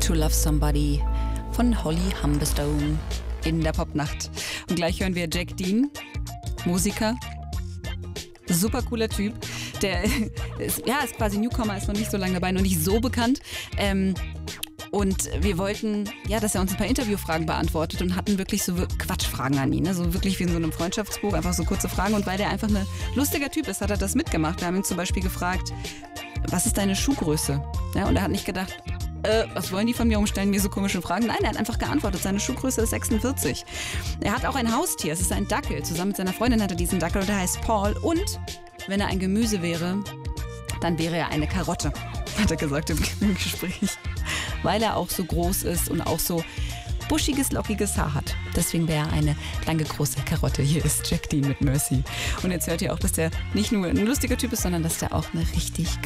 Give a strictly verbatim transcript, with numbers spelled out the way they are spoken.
To Love Somebody von Holly Humberstone in der Popnacht. Und gleich hören wir Jack Dean, Musiker, super cooler Typ. Der ist, ja, ist quasi Newcomer, ist noch nicht so lange dabei, noch nicht so bekannt. Ähm, und wir wollten, ja, dass er uns ein paar Interviewfragen beantwortet und hatten wirklich so Quatschfragen an ihn. Ne? So wirklich wie in so einem Freundschaftsbuch, einfach so kurze Fragen. Und weil der einfach ein lustiger Typ ist, hat er das mitgemacht. Wir haben ihn zum Beispiel gefragt, was ist deine Schuhgröße? Ja, und er hat nicht gedacht, äh, was wollen die von mir umstellen, mir so komische Fragen? Nein, er hat einfach geantwortet, seine Schuhgröße ist sechsundvierzig. Er hat auch ein Haustier, es ist ein Dackel. Zusammen mit seiner Freundin hat er diesen Dackel und der heißt Paul. Und wenn er ein Gemüse wäre, dann wäre er eine Karotte, hat er gesagt im, im Gespräch. Weil er auch so groß ist und auch so buschiges, lockiges Haar hat. Deswegen wäre er eine lange, große Karotte. Hier ist Jack Dean mit Mercy. Und jetzt hört ihr auch, dass der nicht nur ein lustiger Typ ist, sondern dass der auch eine richtig